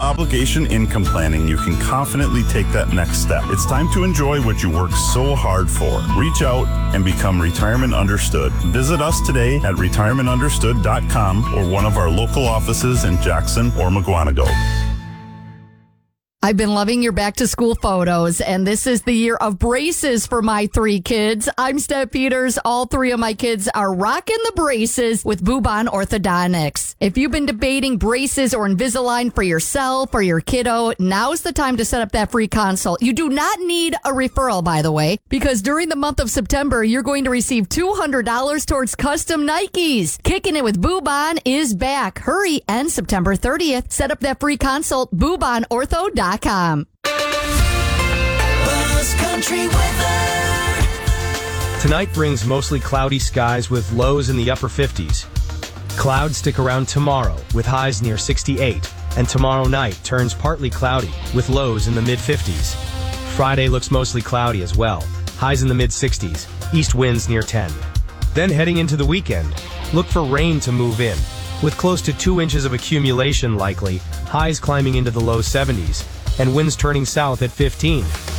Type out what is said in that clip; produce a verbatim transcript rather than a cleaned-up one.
obligation income planning, you can confidently take that next step. It's time to enjoy what you work so hard for. Reach out and become Retirement Understood. Visit us today at retirement understood dot com or one of our local offices in Jackson or Mukwonago. I've been loving your back to school photos, and this is the year of braces for my three kids. I'm Steph Peters. All three of my kids are rocking the braces with Bubon Orthodontics. If you've been debating braces or Invisalign for yourself or your kiddo, now's the time to set up that free consult. You do not need a referral, by the way, because during the month of September, you're going to receive two hundred dollars towards custom Nikes. Kicking It with Bubon is back. Hurry, and September thirtieth. Set up that free consult, bubon ortho dot com. Tonight brings mostly cloudy skies with lows in the upper fifties. Clouds stick around tomorrow with highs near sixty-eight, and tomorrow night turns partly cloudy with lows in the mid-fifties. Friday looks mostly cloudy as well, highs in the mid-sixties, east winds near ten. Then heading into the weekend, look for rain to move in, with close to two inches of accumulation likely, highs climbing into the low seventies, and winds turning south at fifteen.